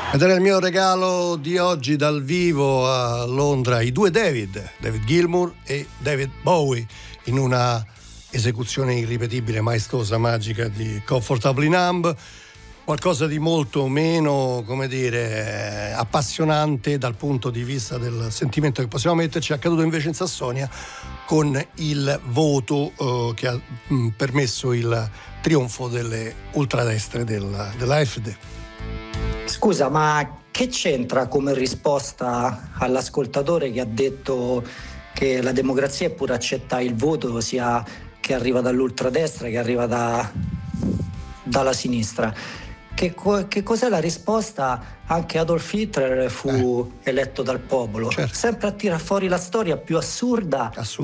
Ed era il mio regalo di oggi dal vivo a Londra, i due David Gilmour e David Bowie, in una esecuzione irripetibile, maestosa, magica di Comfortably Numb. Qualcosa di molto meno, come dire, appassionante dal punto di vista del sentimento che possiamo metterci. È accaduto invece in Sassonia con il voto che ha permesso il trionfo delle ultradestre della AfD. Scusa, ma che c'entra come risposta all'ascoltatore che ha detto che la democrazia è pure accettare il voto sia che arriva dall'ultradestra che arriva dalla sinistra? Che cos'è la risposta? Anche Adolf Hitler fu eletto dal popolo. Certo. Sempre a tirar fuori la storia più assurda